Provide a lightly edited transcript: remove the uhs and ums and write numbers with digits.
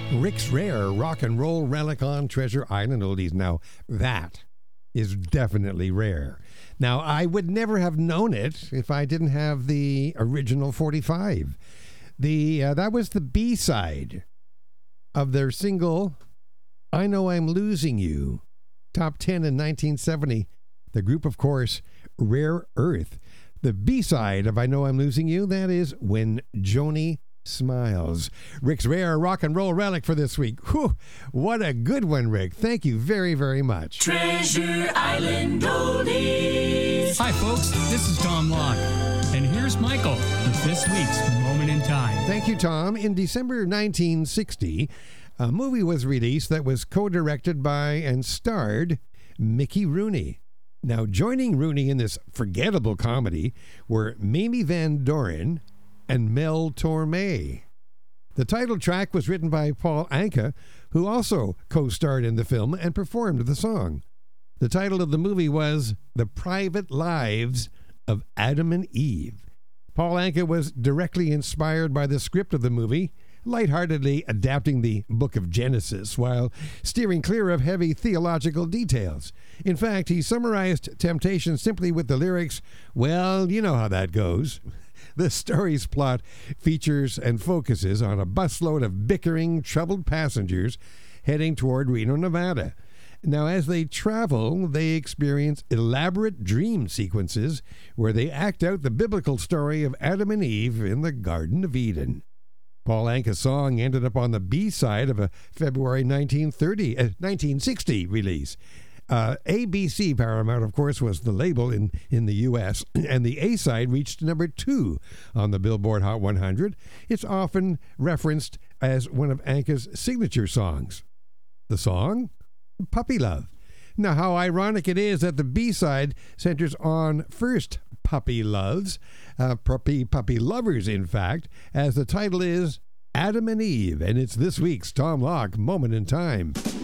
Rick's Rare Rock and Roll Relic on Treasure Island Oldies. Now, that is definitely rare. Now, I would never have known it if I didn't have the original 45. That was the B-side of their single, I Know I'm Losing You. Top 10 in 1970. The group, of course, Rare Earth. The B-side of I Know I'm Losing You, that is When Joni Smiles. Rick's Rare Rock and Roll Relic for this week. Whew, what a good one, Rick. Thank you very, very much. Treasure Island Oldies. Hi, folks. This is Tom Locke. And here's Michael with this week's Moment in Time. Thank you, Tom. In December 1960, a movie was released that was co-directed by and starred Mickey Rooney. Now, joining Rooney in this forgettable comedy were Mamie Van Doren and Mel Torme. The title track was written by Paul Anka, who also co-starred in the film and performed the song. The title of the movie was The Private Lives of Adam and Eve. Paul Anka was directly inspired by the script of the movie, lightheartedly adapting the Book of Genesis while steering clear of heavy theological details. In fact, he summarized Temptation simply with the lyrics, "Well, you know how that goes." The story's plot features and focuses on a busload of bickering, troubled passengers heading toward Reno, Nevada. Now, as they travel, they experience elaborate dream sequences where they act out the biblical story of Adam and Eve in the Garden of Eden. Paul Anka's song ended up on the B-side of a February 1960 release. ABC Paramount, of course, was the label in the U.S., and the A-side reached number 2 on the Billboard Hot 100. It's often referenced as one of Anka's signature songs. The song? Puppy Love. Now, how ironic it is that the B-side centers on first puppy loves, puppy lovers, in fact, as the title is Adam and Eve, and it's this week's Tom Locke Moment in Time.